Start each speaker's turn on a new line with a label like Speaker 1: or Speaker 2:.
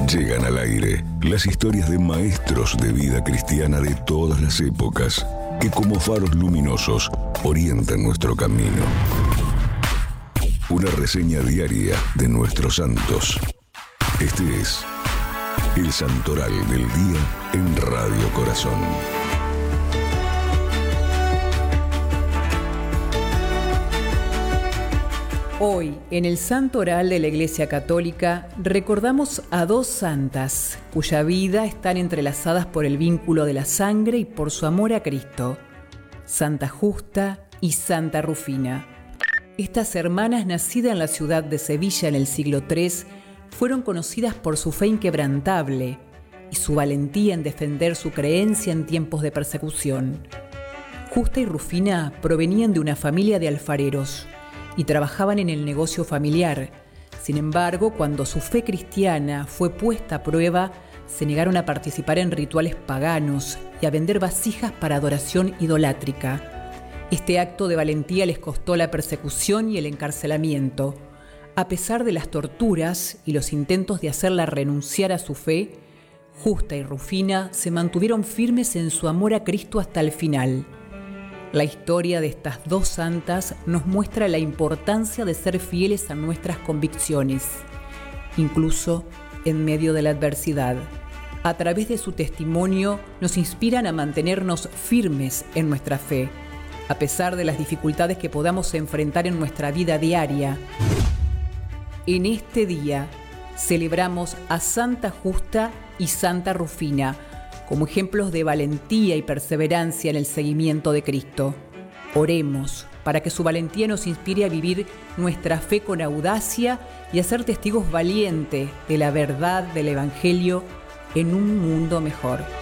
Speaker 1: Llegan al aire las historias de maestros de vida cristiana de todas las épocas, que como faros luminosos orientan nuestro camino. Una reseña diaria de nuestros santos. Este es el Santoral del Día en Radio Corazón.
Speaker 2: Hoy, en el Santo Oral de la Iglesia Católica, recordamos a dos santas, cuya vida están entrelazadas por el vínculo de la sangre y por su amor a Cristo: Santa Justa y Santa Rufina. Estas hermanas, nacidas en la ciudad de Sevilla en el siglo III, fueron conocidas por su fe inquebrantable y su valentía en defender su creencia en tiempos de persecución. Justa y Rufina provenían de una familia de alfareros y trabajaban en el negocio familiar. Sin embargo, cuando su fe cristiana fue puesta a prueba, se negaron a participar en rituales paganos y a vender vasijas para adoración idolátrica. Este acto de valentía les costó la persecución y el encarcelamiento. A pesar de las torturas y los intentos de hacerla renunciar a su fe, Justa y Rufina se mantuvieron firmes en su amor a Cristo hasta el final. La historia de estas dos santas nos muestra la importancia de ser fieles a nuestras convicciones, incluso en medio de la adversidad. A través de su testimonio nos inspiran a mantenernos firmes en nuestra fe, a pesar de las dificultades que podamos enfrentar en nuestra vida diaria. En este día celebramos a Santa Justa y Santa Rufina como ejemplos de valentía y perseverancia en el seguimiento de Cristo. Oremos para que su valentía nos inspire a vivir nuestra fe con audacia y a ser testigos valientes de la verdad del Evangelio en un mundo mejor.